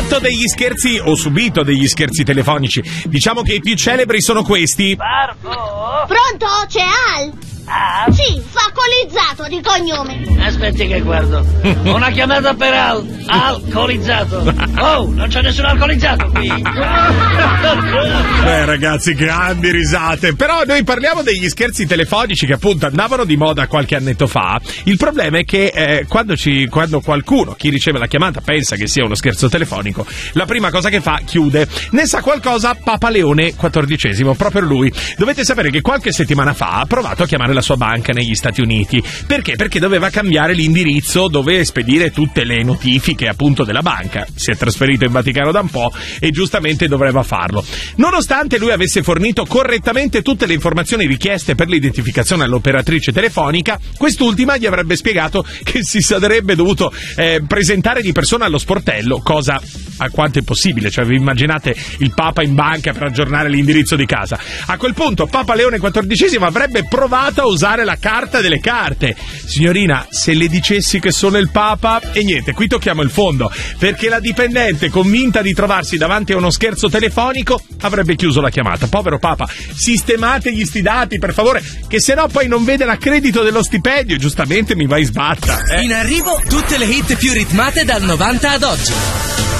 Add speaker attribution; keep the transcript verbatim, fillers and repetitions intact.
Speaker 1: fatto degli scherzi o subito degli scherzi telefonici. Diciamo che i più celebri sono questi.
Speaker 2: Barbo?
Speaker 3: Pronto? C'è Al?
Speaker 2: Al?
Speaker 3: Sì, fa Colizzato di cognome.
Speaker 2: Aspetti che guardo. Una chiamata per Al. Alcolizzato. Oh, non c'è nessun alcolizzato qui.
Speaker 1: Beh, ragazzi, grandi risate. Però noi parliamo degli scherzi telefonici che appunto andavano di moda qualche annetto fa. Il problema è che eh, quando, ci, quando qualcuno, chi riceve la chiamata, pensa che sia uno scherzo telefonico, la prima cosa che fa, chiude. Ne sa qualcosa Papa Leone quattordicesimo, proprio lui. Dovete sapere che qualche settimana fa ha provato a chiamare la sua banca negli Stati Uniti. Perché? Perché doveva cambiare l'indirizzo dove spedire tutte le notifiche appunto della banca. Si è trasferito in Vaticano da un po' e giustamente doveva farlo. Nonostante lui avesse fornito correttamente tutte le informazioni richieste per l'identificazione all'operatrice telefonica, quest'ultima gli avrebbe spiegato che si sarebbe dovuto eh, presentare di persona allo sportello, cosa a quanto è possibile, cioè vi immaginate il Papa in banca per aggiornare l'indirizzo di casa. A quel punto Papa Leone quattordicesimo avrebbe provato a usare la carta delle carte. Signorina, se le dicessi che sono il Papa, e niente, qui tocchiamo il fondo, perché la dipendente, convinta di trovarsi davanti a uno scherzo telefonico, avrebbe chiuso la chiamata. Povero Papa, sistemategli sti dati per favore, che sennò poi non vede l'accredito dello stipendio, giustamente mi va in sbatta. Eh.
Speaker 4: In arrivo tutte le hit più ritmate dal novanta ad oggi.